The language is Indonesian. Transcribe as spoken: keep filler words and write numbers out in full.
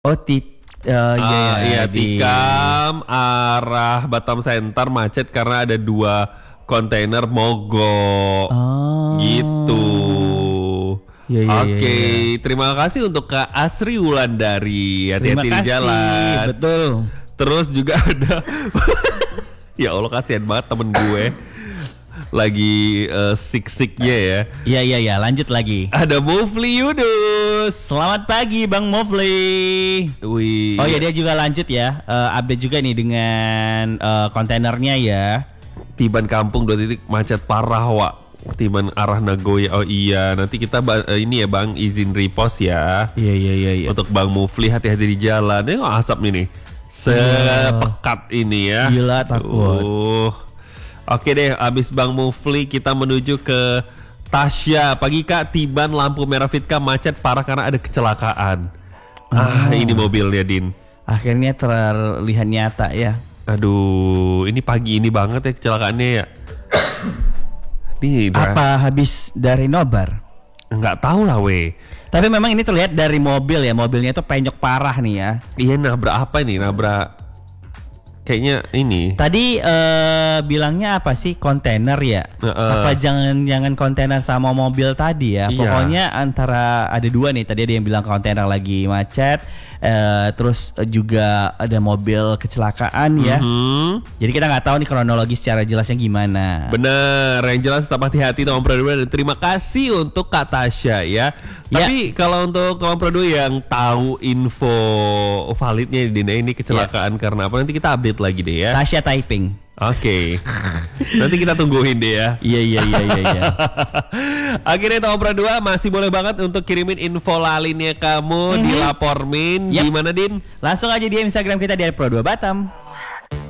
Oh, tit uh, iya, Ah, iya, di tikam arah Batam Center macet karena ada dua kontainer mogok. Oh. Gitu. Iya, iya, Oke, iya, iya. terima kasih untuk Kak Asri Wulandari. Terima Hati-hati di kasih. jalan. Betul. Terus juga ada ya Allah, kasihan banget temen gue lagi uh, sik-siknya ya. Iya, iya, iya, lanjut lagi. Ada Mufli Yudus. Selamat pagi Bang Mofli. Wih. Oh ya, dia juga lanjut ya, uh, update juga nih dengan uh, kontainernya ya. Tiban kampung dua titik macet parah, Wak. Tiban arah Nagoya. Oh iya, nanti kita ba- eh, ini ya Bang, izin repost ya. Iya, iya, iya, iya. Untuk Bang Mufli, hati-hati di jalan. Ini kok asap ini sepekat ini ya. Gila, takut. Uh. Oke deh, abis Bang Mufli kita menuju ke Tasya. Pagi Kak, Tiban lampu merah Fitka macet parah karena ada kecelakaan. Ah, ini mobilnya Din. Akhirnya terlihat nyata ya. Aduh, ini pagi ini banget ya kecelakaannya ya. Ini Apa habis dari nobar? nggak tahu lah weh. Tapi memang ini terlihat dari mobil ya, mobilnya tuh penyok parah nih ya. Iya, nabrak apa nih? Nabrak kayaknya ini. Tadi eh, bilangnya apa sih, kontainer ya? Uh-uh. Apa jangan jangan kontainer sama mobil tadi ya? Iya. Pokoknya antara ada dua nih. Tadi ada yang bilang kontainer lagi macet, eh, terus juga ada mobil kecelakaan ya. Hmm. Jadi kita nggak tahu nih kronologi secara jelasnya gimana. Bener, yang jelas tetap hati-hati teman Produk dan terima kasih untuk Kak Tasya ya. Ya. Tapi kalau untuk teman Produk yang tahu info validnya Dina ini kecelakaan karena apa, nanti kita update lagi deh ya. Tasya typing. Oke. Nanti kita tungguin deh ya. Iya, iya, iya, iya, iya. Akhirnya Tom Pro dua masih boleh banget untuk kirimin info lalinnya kamu di Lapormin. Yap. Di mana Din? Langsung aja di Instagram kita di Pro dua Batam.